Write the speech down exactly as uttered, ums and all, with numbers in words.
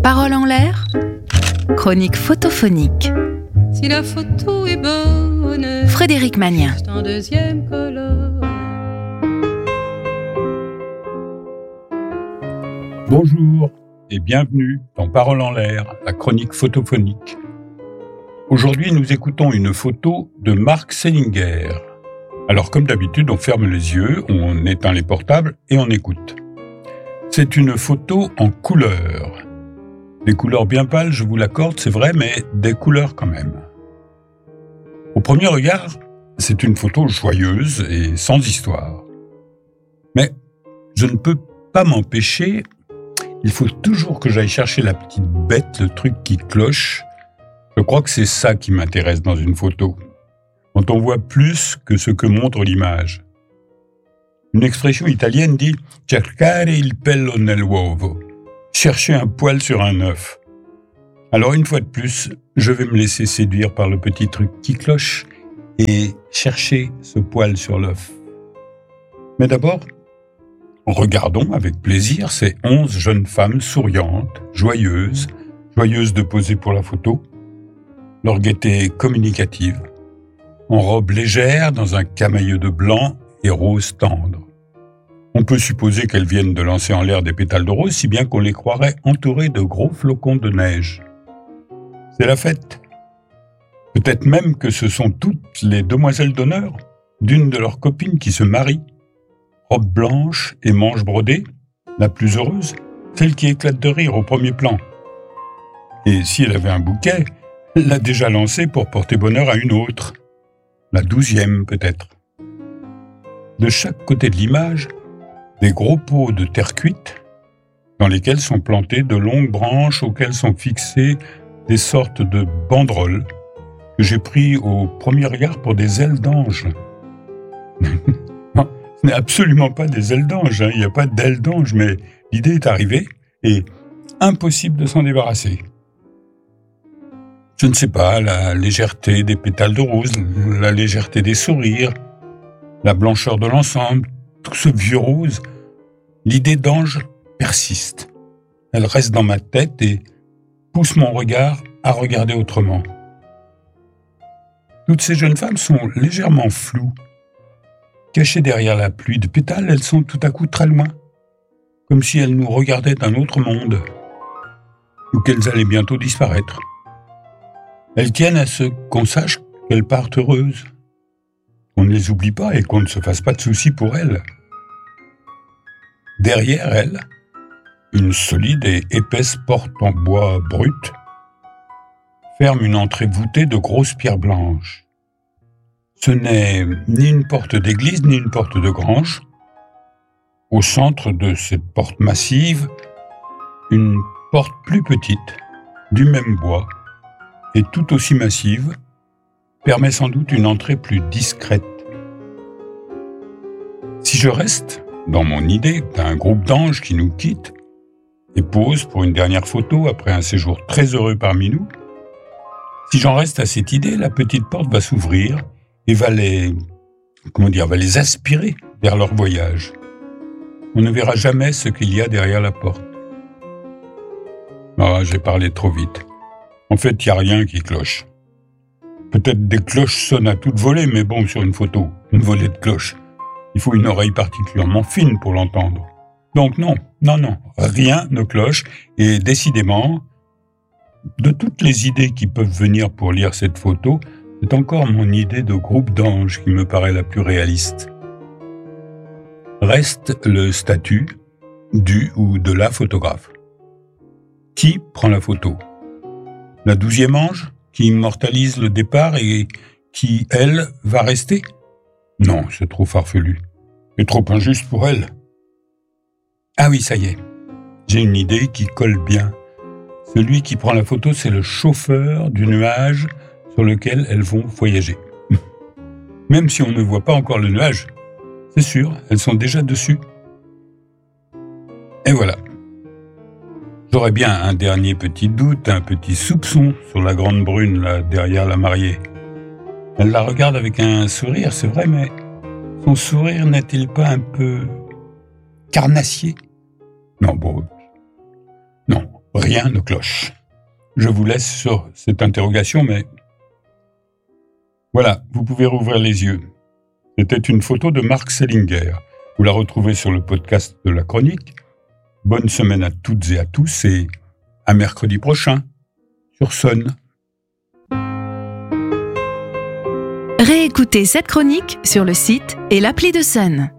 Parole en l'air, chronique photophonique. Si la photo est bonne, Frédéric Magnien. c'est en deuxième colonne. Bonjour et bienvenue dans Parole en l'air, la chronique photophonique. Aujourd'hui, nous écoutons une photo de Marc Selinger. Alors, comme d'habitude, on ferme les yeux, on éteint les portables et on écoute. C'est une photo en couleurs. Des couleurs bien pâles, je vous l'accorde, c'est vrai, mais des couleurs quand même. Au premier regard, c'est une photo joyeuse et sans histoire. Mais je ne peux pas m'empêcher, il faut toujours que j'aille chercher la petite bête, le truc qui cloche. Je crois que c'est ça qui m'intéresse dans une photo, quand on voit plus que ce que montre l'image. Une expression italienne dit « cercare il pelo nell'uovo », chercher un poil sur un œuf. Alors une fois de plus, je vais me laisser séduire par le petit truc qui cloche et chercher ce poil sur l'œuf. Mais d'abord, regardons avec plaisir ces onze jeunes femmes souriantes, joyeuses, joyeuses de poser pour la photo, leur gaieté communicative, en robe légère dans un camailleux de blanc et rose tendre. On peut supposer qu'elles viennent de lancer en l'air des pétales de rose, si bien qu'on les croirait entourées de gros flocons de neige. C'est la fête. Peut-être même que ce sont toutes les demoiselles d'honneur d'une de leurs copines qui se marie. Robe blanche et manches brodées, la plus heureuse, celle qui éclate de rire au premier plan. Et si elle avait un bouquet, elle l'a déjà lancé pour porter bonheur à une autre, la douzième peut-être. De chaque côté de l'image, des gros pots de terre cuite, dans lesquels sont plantées de longues branches auxquelles sont fixées des sortes de banderoles que j'ai pris au premier regard pour des ailes d'ange. Non, ce n'est absolument pas des ailes d'ange, hein. Il n'y a pas d'ailes d'ange, mais l'idée est arrivée et impossible de s'en débarrasser. Je ne sais pas, la légèreté des pétales de rose, la légèreté des sourires, la blancheur de l'ensemble, tout ce vieux rose, l'idée d'ange persiste. Elle reste dans ma tête et pousse mon regard à regarder autrement. Toutes ces jeunes femmes sont légèrement floues. Cachées derrière la pluie de pétales, elles sont tout à coup très loin, comme si elles nous regardaient d'un autre monde, ou qu'elles allaient bientôt disparaître. Elles tiennent à ce qu'on sache qu'elles partent heureuses, qu'on ne les oublie pas et qu'on ne se fasse pas de soucis pour elles. Derrière elles, une solide et épaisse porte en bois brut ferme une entrée voûtée de grosses pierres blanches. Ce n'est ni une porte d'église ni une porte de grange. Au centre de cette porte massive, une porte plus petite, du même bois, et tout aussi massive, permet sans doute une entrée plus discrète. Si je reste dans mon idée d'un groupe d'anges qui nous quitte et pose pour une dernière photo après un séjour très heureux parmi nous, si j'en reste à cette idée, la petite porte va s'ouvrir et va les, comment dire, va les aspirer vers leur voyage. On ne verra jamais ce qu'il y a derrière la porte. Ah, j'ai parlé trop vite. En fait, il n'y a rien qui cloche. Peut-être des cloches sonnent à toute volée, mais bon, sur une photo, une volée de cloches, il faut une oreille particulièrement fine pour l'entendre. Donc non, non, non, rien ne cloche, et décidément, de toutes les idées qui peuvent venir pour lire cette photo, c'est encore mon idée de groupe d'anges qui me paraît la plus réaliste. Reste le statut du ou de la photographe. Qui prend la photo ? La douzième ange, qui immortalise le départ et qui, elle, va rester ? Non, c'est trop farfelu. Et trop injuste pour elle. Ah oui, ça y est. J'ai une idée qui colle bien. Celui qui prend la photo, c'est le chauffeur du nuage sur lequel elles vont voyager. Même si on ne voit pas encore le nuage, c'est sûr, elles sont déjà dessus. Et voilà. J'aurais bien un dernier petit doute, un petit soupçon sur la grande brune là derrière la mariée. Elle la regarde avec un sourire, c'est vrai, mais son sourire n'est-il pas un peu carnassier ? Non, bon, non, rien ne cloche. Je vous laisse sur cette interrogation, mais voilà, vous pouvez rouvrir les yeux. C'était une photo de Marc Selinger. Vous la retrouvez sur le podcast de la Chronique. Bonne semaine à toutes et à tous et à mercredi prochain sur Sun. Réécoutez cette chronique sur le site et l'appli de Sun.